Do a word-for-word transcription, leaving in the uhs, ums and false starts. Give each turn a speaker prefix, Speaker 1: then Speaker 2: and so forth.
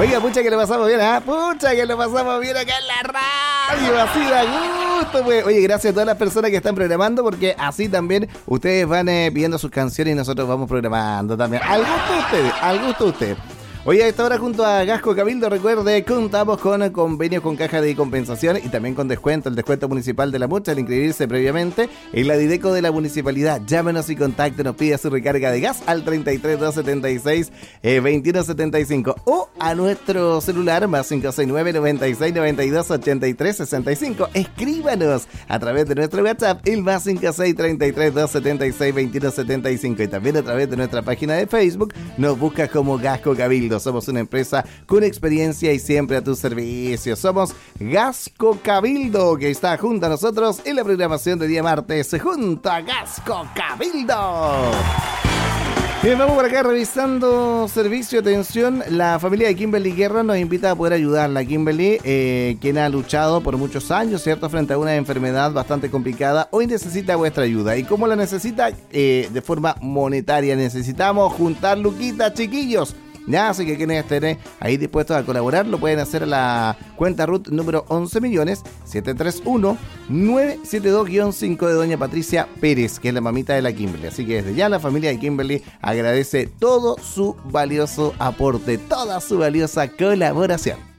Speaker 1: Oiga, pucha que lo pasamos bien, ¿ah? ¿eh? Pucha que lo pasamos bien acá en la radio, así da gusto, pues. Oye, gracias a todas las personas que están programando, porque así también ustedes van eh, pidiendo sus canciones y nosotros vamos programando también. Al gusto de ustedes, al gusto de ustedes. Hoy a esta hora junto a Gasco Cabildo, recuerde, contamos con convenios con caja de compensación y también con descuento, el descuento municipal de la Mucha al inscribirse previamente en la Dideco de la municipalidad. Llámenos y contáctenos, pida su recarga de gas al treinta y tres, doscientos setenta y seis, veintiuno setenta y cinco o a nuestro celular más cinco seis nueve, noventa y seis, noventa y dos, ochenta y tres, sesenta y cinco. Escríbanos a través de nuestro WhatsApp, el más cinco seis, treinta y tres, doscientos setenta y seis, veintiuno setenta y cinco, y también a través de nuestra página de Facebook. Nos buscas como Gasco Cabildo. Somos una empresa con experiencia y siempre a tu servicio. Somos Gasco Cabildo, que está junto a nosotros en la programación de día martes, junto a Gasco Cabildo. Bien, vamos por acá revisando servicio de atención. La familia de Kimberly Guerra nos invita a poder ayudarla. Kimberly, eh, quien ha luchado por muchos años, ¿cierto?, frente a una enfermedad bastante complicada, hoy necesita vuestra ayuda. ¿Y cómo la necesita? Eh, de forma monetaria. Necesitamos juntar luquitas, chiquillos. Ya, así que quienes estén ahí dispuestos a colaborar lo pueden hacer a la cuenta R U T número once millones setecientos treinta y uno, novecientos setenta y dos guión cinco de doña Patricia Pérez, que es la mamita de la Kimberly. Así que desde ya la familia de Kimberly agradece todo su valioso aporte, toda su valiosa colaboración.